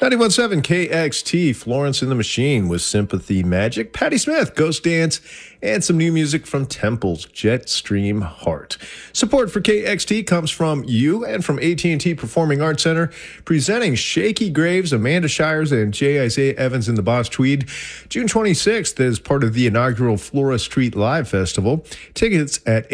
91.7 KXT, Florence and the Machine with Sympathy Magic, Patti Smith, Ghost Dance, and some new music from Temple's Jetstream Heart. Support for KXT comes from you and from AT&T Performing Arts Center, presenting Shaky Graves, Amanda Shires, and J. Isaiah Evans in the Boss Tweed, June 26th as part of the inaugural Flora Street Live Festival. Tickets at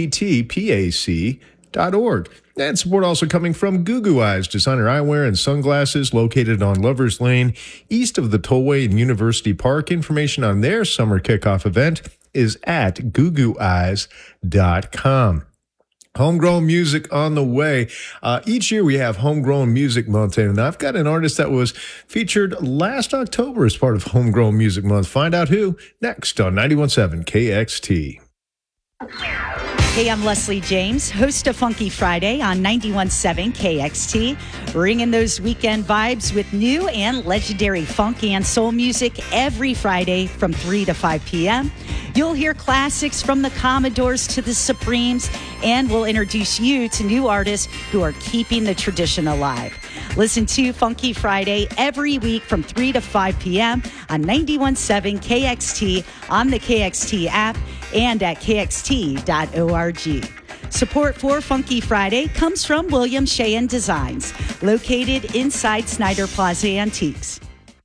attpac.org. And support also coming from Goo Goo Eyes, designer eyewear and sunglasses, located on Lovers Lane, east of the Tollway in University Park. Information on their summer kickoff event is at googooeyes.com. Homegrown music on the way. Each year we have Homegrown Music Month, and I've got an artist that was featured last October as part of Homegrown Music Month. Find out who next on 91.7 KXT. Hey, I'm Leslie James, host of Funky Friday on 91.7 KXT, bringing those weekend vibes with new and legendary funk and soul music every Friday from 3 to 5 p.m. You'll hear classics from the Commodores to the Supremes, and we'll introduce you to new artists who are keeping the tradition alive. Listen to Funky Friday every week from 3 to 5 p.m. on 91.7 KXT, on the KXT app, and at kxt.org. Support for Funky Friday comes from William Sheehan Designs, located inside Snyder Plaza Antiques.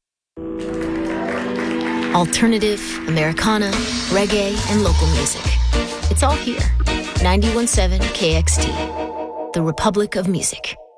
Alternative, Americana, reggae, and local music. It's all here. 91.7 KXT, the Republic of Music.